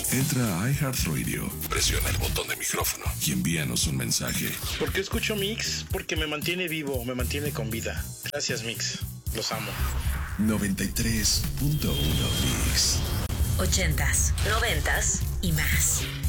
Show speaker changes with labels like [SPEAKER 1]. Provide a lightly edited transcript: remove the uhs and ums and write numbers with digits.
[SPEAKER 1] Entra a iHeartRadio, presiona el botón de micrófono y envíanos un mensaje.
[SPEAKER 2] ¿Por qué escucho Mix? Porque me mantiene vivo, me mantiene con vida. Gracias, Mix. Los amo.
[SPEAKER 1] 93.1 Mix.
[SPEAKER 3] 80s, 90s y más.